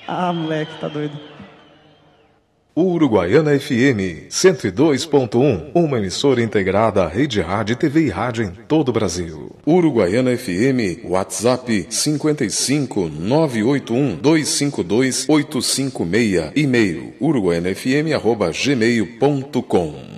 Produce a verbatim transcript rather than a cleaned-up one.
Ah, moleque, tá doido. Uruguaiana F M cento e dois ponto um, uma emissora integrada à Rede Rádio, T V e Rádio em todo o Brasil. Uruguaiana F M, WhatsApp cinquenta e cinco, nove oito um, dois cinco dois, oito cinco seis, e-mail uruguaianafm arroba gmail ponto com.